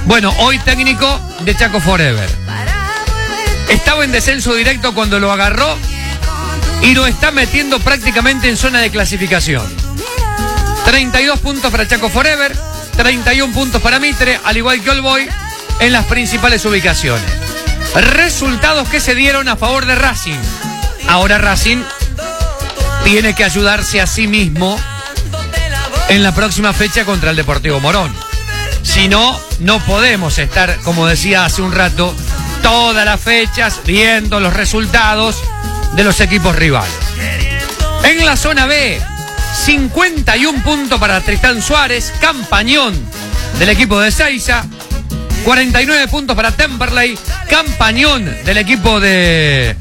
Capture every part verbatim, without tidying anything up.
Bueno, hoy técnico de Chaco Forever. Estaba en descenso directo cuando lo agarró y lo está metiendo prácticamente en zona de clasificación. treinta y dos puntos para Chaco Forever, treinta y uno puntos para Mitre, al igual que All Boy, en las principales ubicaciones. Resultados que se dieron a favor de Racing. Ahora Racing tiene que ayudarse a sí mismo en la próxima fecha contra el Deportivo Morón. Si no, no podemos estar, como decía hace un rato, todas las fechas viendo los resultados de los equipos rivales. En la zona B, cincuenta y uno puntos para Tristán Suárez, campañón del equipo de Seiza. cuarenta y nueve puntos para Temperley, campañón del equipo de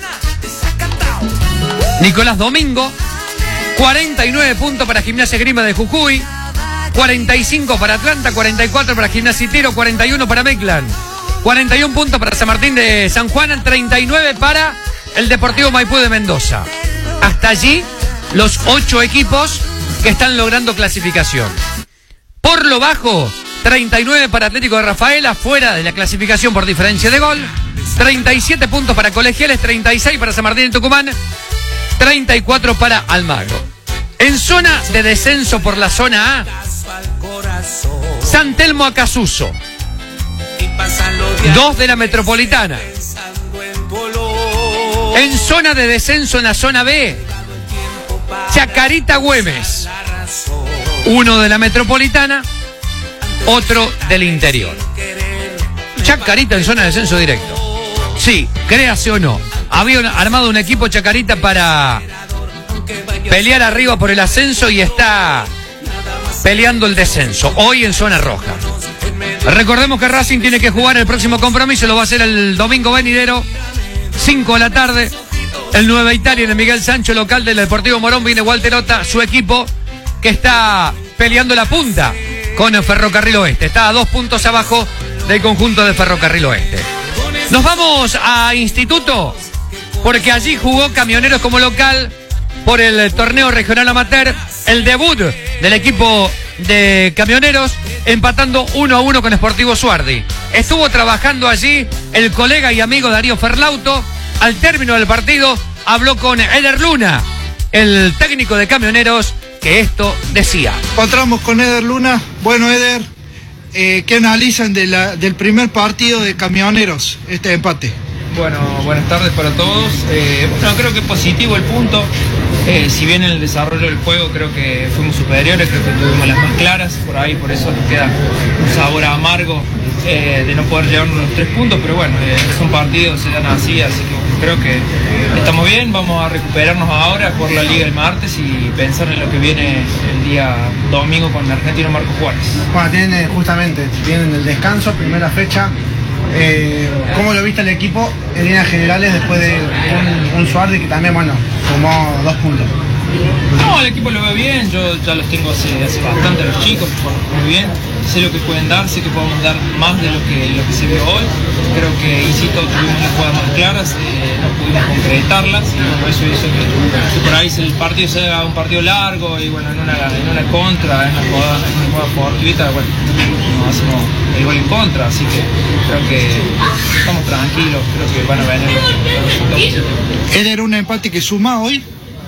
Nicolás Domingo. cuarenta y nueve puntos para Gimnasia Esgrima de Jujuy. cuarenta y cinco para Atlanta, cuarenta y cuatro para Gimnasia y Tiro, cuarenta y uno para Meclan. cuarenta y uno puntos para San Martín de San Juan, treinta y nueve para el Deportivo Maipú de Mendoza. Hasta allí los ocho equipos que están logrando clasificación. Por lo bajo, treinta y nueve para Atlético de Rafaela, fuera de la clasificación por diferencia de gol. treinta y siete puntos para Colegiales, treinta y seis para San Martín de Tucumán, treinta y cuatro para Almagro. En zona de descenso por la zona A, San Telmo Acasuso, dos de la Metropolitana. En zona de descenso en la zona B, Chacarita Güemes, uno de la Metropolitana, otro del interior. Chacarita en zona de descenso directo. Sí, créase o no, había armado un equipo Chacarita para pelear arriba por el ascenso y está peleando el descenso, hoy en zona roja. Recordemos que Racing tiene que jugar el próximo compromiso, lo va a hacer el domingo venidero, cinco de la tarde, el Nueva Italia en el Miguel Sancho, local del Deportivo Morón. Viene Walter Ota, su equipo, que está peleando la punta con el Ferrocarril Oeste. Está a dos puntos abajo del conjunto de Ferrocarril Oeste. Nos vamos a Instituto, porque allí jugó Camioneros como local por el torneo regional amateur, el debut del equipo de Camioneros, empatando uno a uno con Sportivo Suardi. Estuvo trabajando allí el colega y amigo Darío Ferlauto. Al término del partido habló con Eder Luna, el técnico de Camioneros, que esto decía. Encontramos con Eder Luna. Bueno, Eder, eh, ¿qué analizan de la, del primer partido de Camioneros, este empate? Bueno, buenas tardes para todos. Eh, bueno, creo que es positivo el punto. Eh, si bien en el desarrollo del juego creo que fuimos superiores, creo que tuvimos las más claras, por ahí por eso nos queda un sabor amargo eh, de no poder llevarnos los tres puntos, pero bueno, eh, son partidos, se dan así, así que creo que estamos bien, vamos a recuperarnos ahora por la Liga el martes y pensar en lo que viene el día domingo con el argentino Marco Juárez. Bueno, tienen justamente, tienen el descanso, primera fecha. Eh, ¿Cómo lo viste el equipo en líneas generales después de un, un Suardi que también, bueno, sumó dos puntos? No, el equipo lo veo bien, yo ya los tengo hace, hace bastante a los chicos, muy bien, sé lo que pueden dar, sé que podemos dar más de lo que, lo que se vio hoy. Creo que, insisto, tuvimos las jugadas más claras, eh, no pudimos concretarlas y por eso hizo que, que por ahí el partido sea un partido largo y bueno, en una, en una contra, en una jugada, en una jugada fortuita, bueno, nos hacemos el gol en contra, así que creo que estamos tranquilos, creo que van a venir los, los resultados. ¿Era un empate que suma hoy?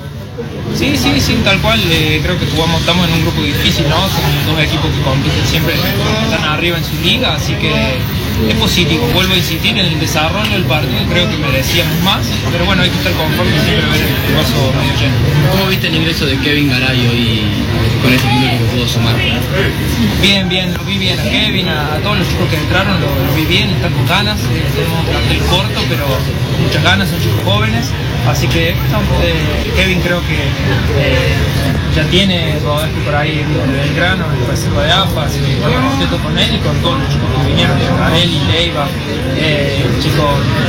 Sí, sí, sí, tal cual, eh, creo que jugamos, estamos en un grupo difícil, ¿no? Son dos equipos que compiten siempre, están arriba en su liga, así que es positivo. Vuelvo a insistir en el desarrollo del partido, creo que merecíamos más, pero bueno, hay que estar conforme y siempre ver el vaso medio lleno. ¿Cómo viste el ingreso de Kevin Garay hoy con este equipo que pudo sumar? Bien, bien, lo vi bien a Kevin, a, a todos los chicos que entraron, lo, lo vi bien, están con ganas, eh, tenemos un plantel corto, pero muchas ganas, son chicos jóvenes, así que no, eh, Kevin creo que eh, ya tiene rodaje por ahí en Belgrano, en el reserva de A F A, así que estoy contento con él y con todos los chicos que vinieron, Areli, Leiva, eh, el chico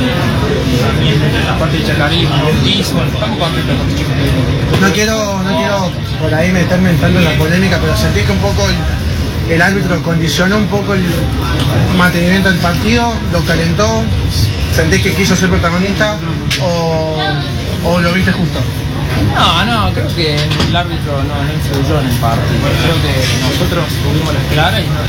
eh, también en la parte de Chacarismo, Ortiz, bueno, estamos contentos con los chicos que vinieron. No quiero, no quiero por ahí meterme entrando en la polémica, pero sentí que un poco el, el árbitro condicionó un poco el mantenimiento del partido, lo calentó, sentís que quiso ser protagonista o, o lo viste justo. No, no, creo que el árbitro no, no influyó en el partido. Creo que nosotros tuvimos las claras y no